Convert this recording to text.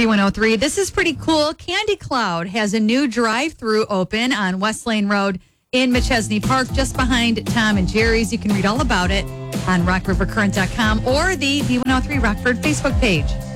B103. This is pretty cool. Candy Cloud has a new drive-through open on West Lane Road in Machesney Park, just behind Tom and Jerry's. You can read all about it on rockrivercurrent.com or the B103 Rockford Facebook page.